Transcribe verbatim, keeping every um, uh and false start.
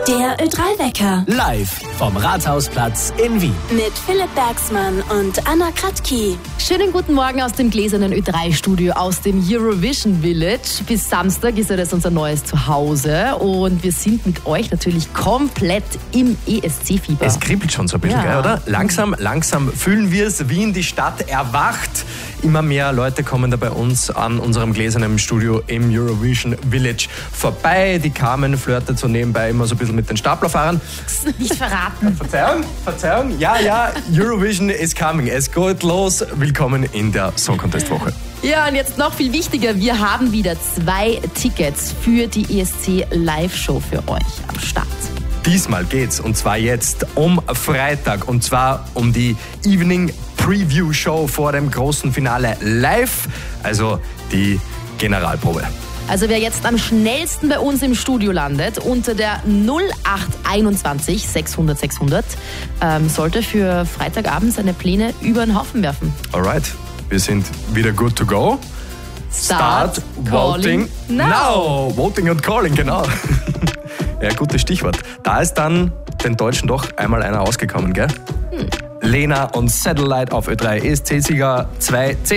Der Ö drei Wecker. Live vom Rathausplatz in Wien. Mit Philipp Bergsmann und Anna Kratky. Schönen guten Morgen aus dem gläsernen Ö drei Studio, aus dem Eurovision Village. Bis Samstag ist ja das unser neues Zuhause und wir sind mit euch natürlich komplett im E S C-Fieber. Es kribbelt schon so ein bisschen, Ja. gell, oder? Langsam, langsam fühlen wir es. Wien, die Stadt erwacht. Immer mehr Leute kommen da bei uns an unserem gläsernen Studio im Eurovision Village vorbei. Die Carmen flirtet so nebenbei immer so ein bisschen mit den Staplerfahrern. Nicht verraten. Verzeihung, Verzeihung. Ja, ja, Eurovision is coming. Es geht los. Willkommen in der Song Contest Woche. Ja, und jetzt noch viel wichtiger, wir haben wieder zwei Tickets für die E S C Live-Show für euch am Start. Diesmal geht's, und zwar jetzt um Freitag, und zwar um die Evening Preview Show vor dem großen Finale live, also die Generalprobe. Also wer jetzt am schnellsten bei uns im Studio landet, unter der null acht einundzwanzig sechshundert sechshundert, ähm, sollte für Freitagabend seine Pläne über den Haufen werfen. Alright, wir sind wieder good to go. Start calling now. Voting und Calling, genau. Ja, gutes Stichwort. Da ist dann den Deutschen doch einmal einer ausgekommen, gell? Hm. Lena und Satellite auf Ö drei E S C-Sieger zwei zehn.